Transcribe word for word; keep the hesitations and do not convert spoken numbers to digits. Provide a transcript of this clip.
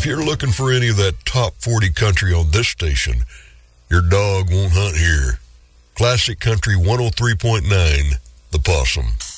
if you're looking for any of that top forty country on this station, your dog won't hunt here. Classic Country one oh three point nine, The Possum.